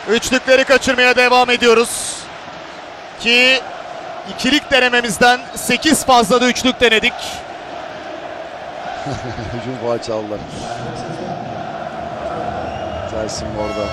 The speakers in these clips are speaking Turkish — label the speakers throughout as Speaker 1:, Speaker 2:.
Speaker 1: Üçlükleri kaçırmaya devam ediyoruz. Ki ikilik denememizden 8 fazla da üçlük denedik.
Speaker 2: Hücum faul çaldılar. Tyson orada.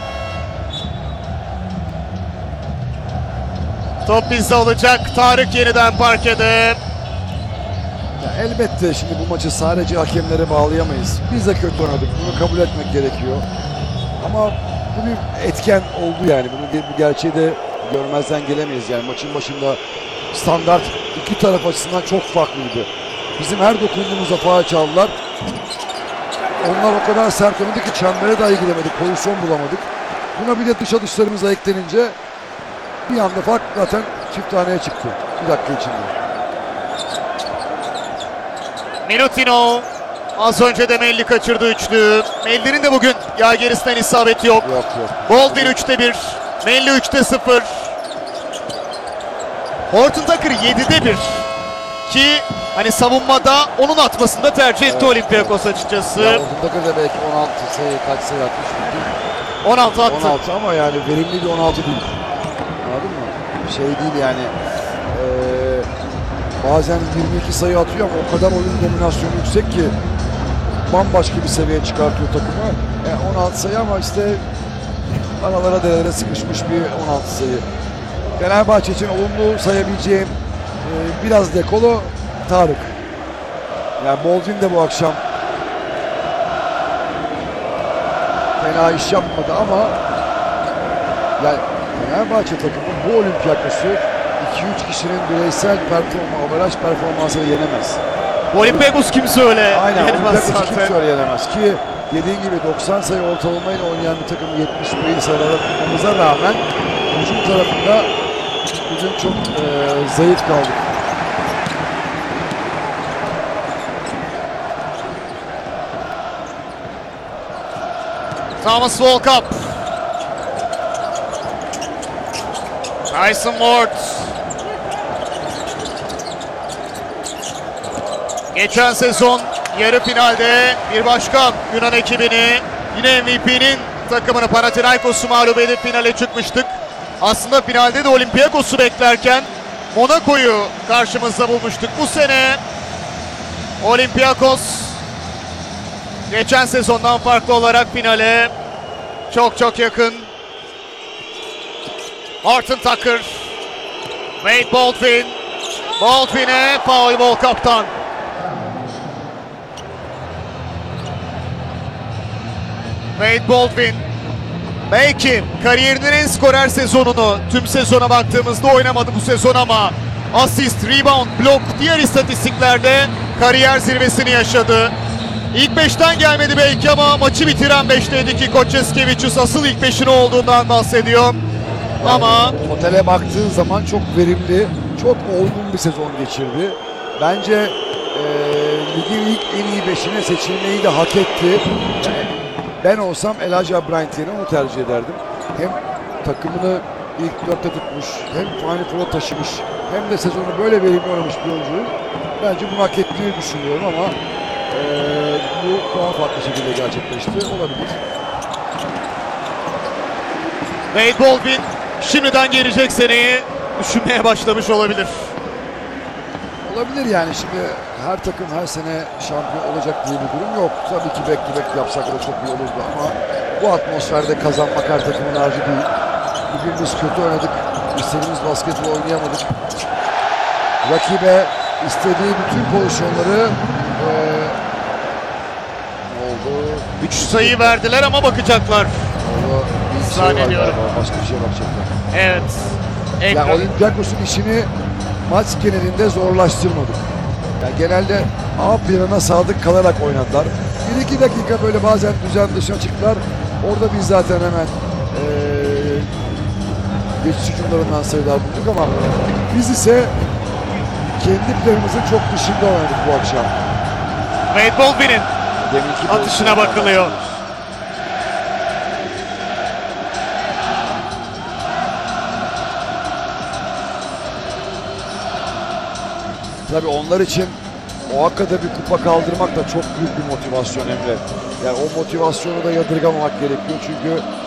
Speaker 1: Top bizde olacak. Tarık yeniden parkede.
Speaker 2: Ya elbette şimdi bu maçı sadece hakemlere bağlayamayız. Biz de kötü oynadık. Bunu kabul etmek gerekiyor. Ama bu bir etken oldu yani. Bu gerçeği de görmezden gelemeyiz. Yani maçın başında standart iki taraf açısından çok farklıydı. Bizim her dokunduğumuzda faul çaldılar. Onlar o kadar sert oynadı ki çembere dahi giremedik. Pozisyon bulamadık. Buna bir de dış atışlarımıza eklenince bir anda fark zaten çift taneye çıktı. Bir dakika içinde.
Speaker 1: Milutino. Az önce de Melli kaçırdı üçlü. Melli'nin de bugün yay gerisinden isabeti yok.
Speaker 2: Yok.
Speaker 1: Baldwin 3'te 1. Melli 3'te 0. Horton Tucker 7'de 1. Ki hani savunmada onun atmasını da tercih etti Olympiakos açıkçası.
Speaker 2: Ya Orkun da belki 16 sayı kaç sayı atmış.
Speaker 1: 16 attı.
Speaker 2: 16 ama yani verimli bir 16 değil. Anladın mı? Şey değil yani. Bazen 22 sayı atıyor ama o kadar oyun dominasyonu yüksek ki bambaşka bir seviyeye çıkartıyor takımı. 16 sayı ama işte aralara derelere sıkışmış bir 16 sayı. Fenerbahçe için olumlu sayabileceğim biraz dekolo Tarık. Yani Baldwin de bu akşam fena iş yapmadı ama yani Fenerbahçe takımı bu Olympiakos'u 2-3 kişinin bireysel averaj performansını yenemez.
Speaker 1: Olympiakos kimse öyle
Speaker 2: Aynen,
Speaker 1: yenemez
Speaker 2: Olympiakos'u
Speaker 1: zaten.
Speaker 2: kimse öyle yenemez ki dediğin gibi 90 sayı ortalamayla oynayan bir takım 71 sayılara tutmamıza rağmen hücum tarafında bugün çok zayıf kaldık.
Speaker 1: Thomas Walkup. Tyson Ward. Geçen sezon yarı finalde bir başka Yunan ekibini, yine MVP'nin takımını Panathinaikos'u mağlup edip finale çıkmıştık. Aslında finalde de Olympiakos'u beklerken Monaco'yu karşımızda bulmuştuk. Bu sene Olympiakos geçen sezondan farklı olarak finale çok yakın. Horton Tucker, Wade Baldwin, Baldwin'e foul Walkup'tan. Wade Baldwin belki kariyerinin en skorer sezonunu tüm sezona baktığımızda oynamadı bu sezon ama asist, rebound, blok, diğer istatistiklerde kariyer zirvesini yaşadı. İlk 5'ten gelmedi belki ama maçı bitiren 5'teydi ki Kočeskevicius asıl ilk 5'in olduğundan bahsediyor.
Speaker 2: Yani
Speaker 1: Ama
Speaker 2: totale baktığın zaman çok verimli, çok olgun bir sezon geçirdi. Bence ligin ilk en iyi 5'ine seçilmeyi de hak etti. Ben olsam Elijah Bryant yerine onu tercih ederdim. Hem takımını ilk 4'te tutmuş, hem Final Four'a taşımış, hem de sezonu böyle verimli oynamış bir oyuncu. Bence bunu hak ettiğini düşünüyorum ama bu daha farklı şekilde gerçekleşti. Olabilir.
Speaker 1: Wade Baldwin şimdiden gelecek seneyi düşünmeye başlamış olabilir.
Speaker 2: Olabilir yani şimdi her takım her sene şampiyon olacak diye bir durum yok. Tabii ki back to back yapsak da çok iyi olurdu ama bu atmosferde kazanmak her takımın harcı değil. Bugün biz kötü oynadık. İstediğimiz basketbol oynayamadık. Rakibe istediği bütün pozisyonları ne oldu?
Speaker 1: 3 sayı verdiler ama bakacaklar.
Speaker 2: Orada bir şey var
Speaker 1: Zannediyorum.
Speaker 2: galiba, başka bir şeye bakacaklar.
Speaker 1: Evet.
Speaker 2: Yani Olympiakos'un işini maç genelinde zorlaştırmadık. Yani genelde A planına sadık kalarak oynadılar. 1-2 dakika böyle bazen düzen dışına çıktılar. Orada biz zaten hemen geçiş hücumlarından sayılar bulduk ama biz ise kendi planımızın çok dışında oynadık bu akşam.
Speaker 1: Wade Baldwin'in
Speaker 2: Deminki
Speaker 1: atışına bakılıyor.
Speaker 2: Tabii onlar için o hakikaten bir kupa kaldırmak da çok büyük bir motivasyon Emre. Yani o motivasyonu da yadırgamamak gerekiyor çünkü